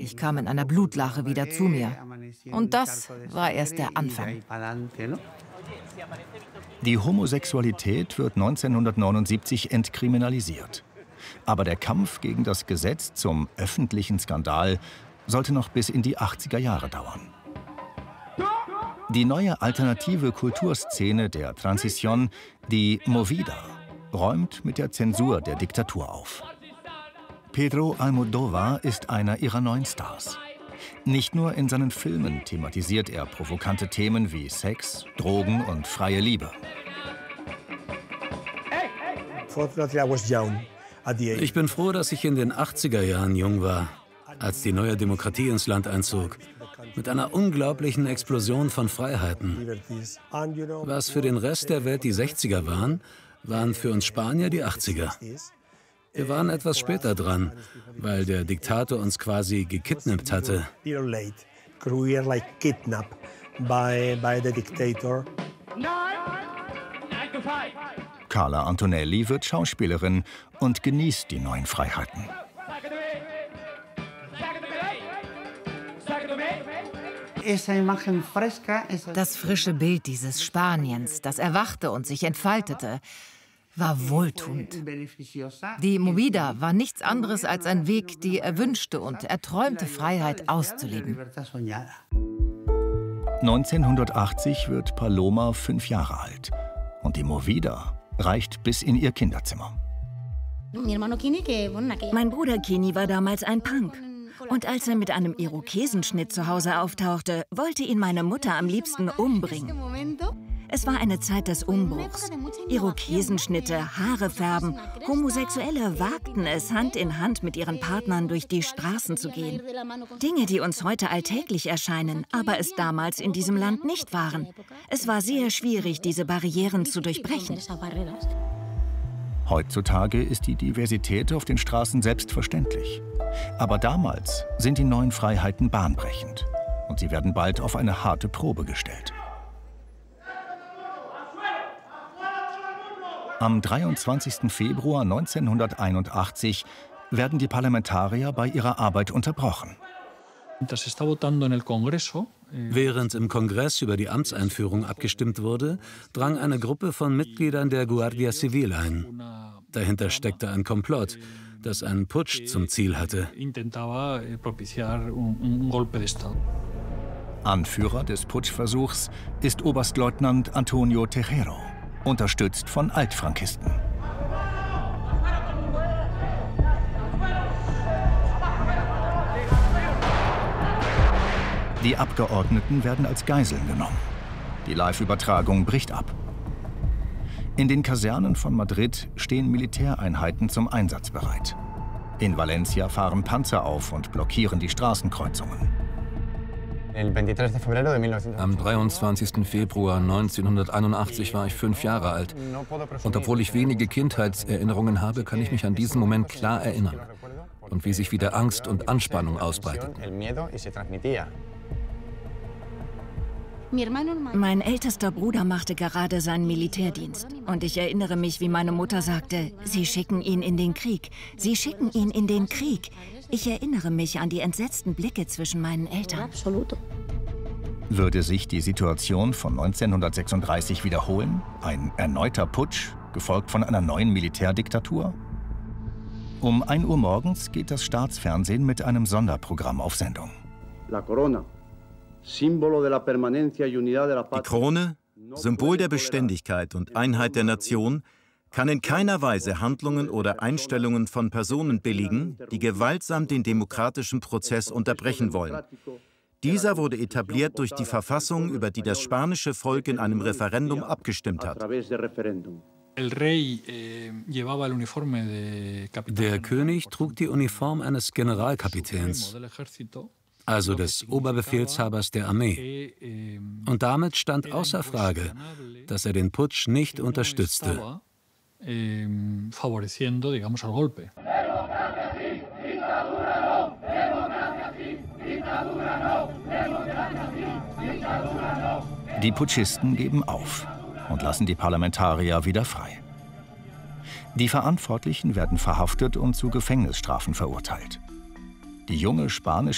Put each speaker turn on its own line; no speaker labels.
Ich kam in einer Blutlache wieder zu mir. Und das war erst der Anfang.
Die Homosexualität wird 1979 entkriminalisiert. Aber der Kampf gegen das Gesetz zum öffentlichen Skandal sollte noch bis in die 80er Jahre dauern. Die neue alternative Kulturszene der Transición, die Movida, räumt mit der Zensur der Diktatur auf. Pedro Almodóvar ist einer ihrer neuen Stars. Nicht nur in seinen Filmen thematisiert er provokante Themen wie Sex, Drogen und freie Liebe.
Ich bin froh, dass ich in den 80er Jahren jung war, als die neue Demokratie ins Land einzog. Mit einer unglaublichen Explosion von Freiheiten. Was für den Rest der Welt die 60er waren, waren für uns Spanier die 80er. Wir waren etwas später dran, weil der Diktator uns quasi gekidnappt hatte.
Carla Antonelli wird Schauspielerin und genießt die neuen Freiheiten.
Das frische Bild dieses Spaniens, das erwachte und sich entfaltete, war wohltuend. Die Movida war nichts anderes als ein Weg, die erwünschte und erträumte Freiheit auszuleben.
1980 wird Paloma 5 Jahre alt und die Movida reicht bis in ihr Kinderzimmer.
Mein Bruder Kini war damals ein Punk. Und als er mit einem Irokesenschnitt zu Hause auftauchte, wollte ihn meine Mutter am liebsten umbringen. Es war eine Zeit des Umbruchs. Irokesenschnitte, Haare färben. Homosexuelle wagten es, Hand in Hand mit ihren Partnern durch die Straßen zu gehen. Dinge, die uns heute alltäglich erscheinen, aber es damals in diesem Land nicht waren. Es war sehr schwierig, diese Barrieren zu durchbrechen.
Heutzutage ist die Diversität auf den Straßen selbstverständlich. Aber damals sind die neuen Freiheiten bahnbrechend. Und sie werden bald auf eine harte Probe gestellt. Am 23. Februar 1981 werden die Parlamentarier bei ihrer Arbeit unterbrochen.
Während im Kongress über die Amtseinführung abgestimmt wurde, drang eine Gruppe von Mitgliedern der Guardia Civil ein. Dahinter steckte ein Komplott, das einen Putsch zum Ziel hatte.
Anführer des Putschversuchs ist Oberstleutnant Antonio Tejero, unterstützt von Altfrankisten. Die Abgeordneten werden als Geiseln genommen. Die Live-Übertragung bricht ab. In den Kasernen von Madrid stehen Militäreinheiten zum Einsatz bereit. In Valencia fahren Panzer auf und blockieren die Straßenkreuzungen.
Am 23. Februar 1981 war ich 5 Jahre alt. Und obwohl ich wenige Kindheitserinnerungen habe, kann ich mich an diesen Moment klar erinnern. Und wie sich wieder Angst und Anspannung ausbreiteten.
Mein ältester Bruder machte gerade seinen Militärdienst. Und ich erinnere mich, wie meine Mutter sagte, Sie schicken ihn in den Krieg. Sie schicken ihn in den Krieg. Ich erinnere mich an die entsetzten Blicke zwischen meinen Eltern.
Würde sich die Situation von 1936 wiederholen? Ein erneuter Putsch, gefolgt von einer neuen Militärdiktatur? Um 1 Uhr morgens geht das Staatsfernsehen mit einem Sonderprogramm auf Sendung.
Die Krone, Symbol der Beständigkeit und Einheit der Nation, kann in keiner Weise Handlungen oder Einstellungen von Personen billigen, die gewaltsam den demokratischen Prozess unterbrechen wollen. Dieser wurde etabliert durch die Verfassung, über die das spanische Volk in einem Referendum abgestimmt hat.
Der König trug die Uniform eines Generalkapitäns, also des Oberbefehlshabers der Armee. Und damit stand außer Frage, dass er den Putsch nicht unterstützte.
Die Putschisten geben auf und lassen die Parlamentarier wieder frei. Die Verantwortlichen werden verhaftet und zu Gefängnisstrafen verurteilt. Die junge spanische